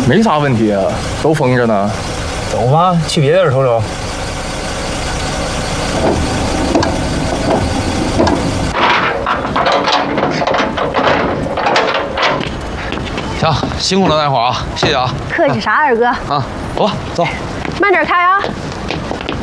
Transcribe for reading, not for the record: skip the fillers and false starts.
没啥问题啊，都封着呢。 走吧，去别地儿瞅瞅。 行，辛苦了大伙儿啊，谢谢啊。 客气啥，二哥？ 啊，走吧，走。 慢点开啊。